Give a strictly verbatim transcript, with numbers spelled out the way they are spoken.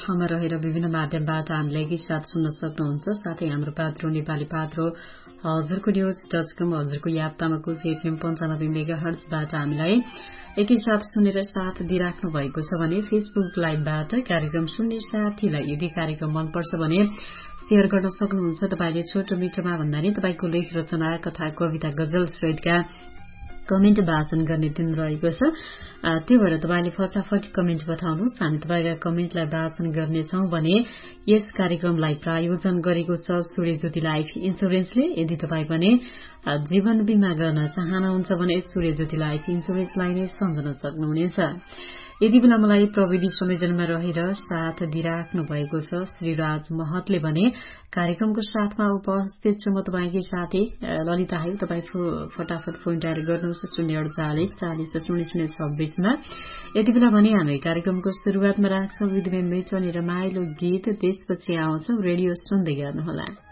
ठाउँमा रहेर विभिन्न माध्यमबाट हामीलाई एकैसाथ सुन्न सक्नुहुन्छ। साथै हाम्रो पात्रो नेपाली पात्रो हजुरको न्यूज डट कम हजुरको याप तामाकोस एफएम पञ्चानब्बे मेगा हर्जबाट हामीलाई एकैसाथ सुनेर साथ दिइराख्नु भएको छ भने फेसबुक लाइभबाट कार्यक्रम सुन्ने साथीलाई यदि कार्यक्रम मनपर्छ भने शेयर गर्न सक्नुहुन्छ। तपाईले छोटो मिटोमा भन्दा नि तपाईको लेख रचना कथा कविता गजल सहितका कमेन्ट वाचन गर्ने दिन रहेको छ। त्यो भएर तपाईले फटाफट कमेन्ट पठाउनुहोस्, हामी तपाईका कमेन्टलाई वाचन गर्नेछौं भने यस कार्यक्रमलाई प्रायोजन गरेको छ सूर्य ज्योति लाइफ इन्स्योरेन्सले। यदि तपाई पनि जीवन बीमा गर्न चाहनुहुन्छ भने सूर्य ज्योति लाइफ इन्स्योरेन्सलाई नै सम्झन सक्नुहुनेछ। यति बेला मलाई प्रविधि संयोजनमा रहेर साथ दिइराख्नु भएको छ श्रीराज महतले भने कार्यक्रमको साथमा उपस्थित छु म तपाईकै साथी ललिता हाई। तपाई फटाफट फोन डायल गर्नुहोस् शून्य अडचालिस चालिस शून्य शून्य छब्बीसमा। यति बेला भने हामी कार्यक्रमको शुरूआतमा राख्छौं विधिमेन मिठो अनि रमाइलो गीत, त्यसपछि आउँछौ रेडियो सुन्दै गर्नुहोला।